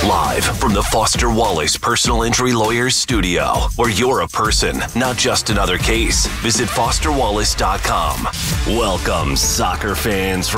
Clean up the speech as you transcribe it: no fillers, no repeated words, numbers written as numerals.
Live from the Foster Wallace Personal Injury Lawyers studio, where you're a person, not just another case. Visit fosterwallace.com. Welcome, soccer fans.